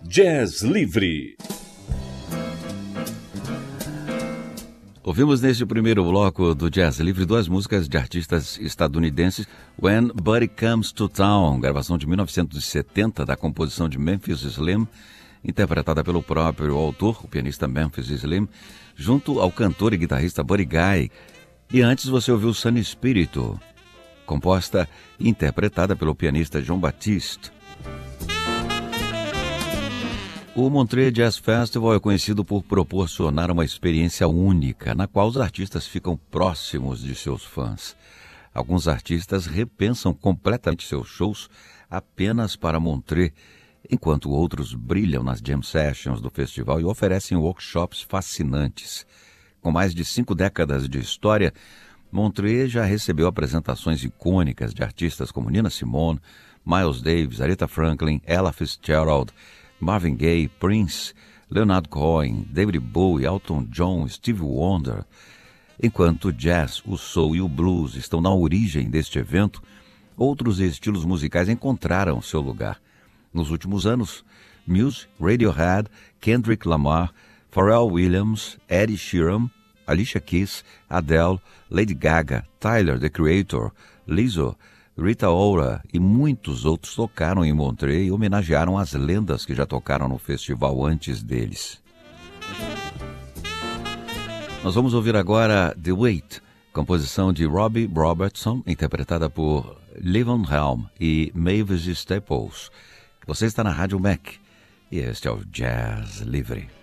Jazz Livre. Ouvimos neste primeiro bloco do Jazz Livre duas músicas de artistas estadunidenses, When Buddy Comes to Town, gravação de 1970 da composição de Memphis Slim, interpretada pelo próprio autor, o pianista Memphis Slim, junto ao cantor e guitarrista Buddy Guy. E antes você ouviu Sunny Spirito, composta e interpretada pelo pianista Jon Batiste. O Montreux Jazz Festival é conhecido por proporcionar uma experiência única, na qual os artistas ficam próximos de seus fãs. Alguns artistas repensam completamente seus shows apenas para Montreux, enquanto outros brilham nas jam sessions do festival e oferecem workshops fascinantes. Com mais de 5 décadas de história, Montreux já recebeu apresentações icônicas de artistas como Nina Simone, Miles Davis, Aretha Franklin, Ella Fitzgerald, Marvin Gaye, Prince, Leonard Cohen, David Bowie, Elton John, Stevie Wonder. Enquanto o jazz, o soul e o blues estão na origem deste evento, outros estilos musicais encontraram seu lugar. Nos últimos anos, Muse, Radiohead, Kendrick Lamar, Pharrell Williams, Ed Sheeran, Alicia Keys, Adele, Lady Gaga, Tyler, The Creator, Lizzo, Rita Ora e muitos outros tocaram em Montreux e homenagearam as lendas que já tocaram no festival antes deles. Nós vamos ouvir agora The Wait, composição de Robbie Robertson, interpretada por Levon Helm e Mavis Staples. Você está na Rádio Mac e este é o Jazz Livre.